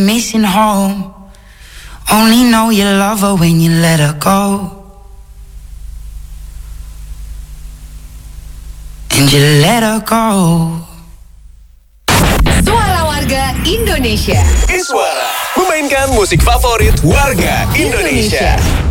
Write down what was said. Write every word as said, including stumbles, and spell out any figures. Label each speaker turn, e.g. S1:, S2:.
S1: Missing home. Only know you love her when you let her go. And you let her go.
S2: Suara Warga Indonesia.
S3: Iswara memainkan musik favorit warga Indonesia.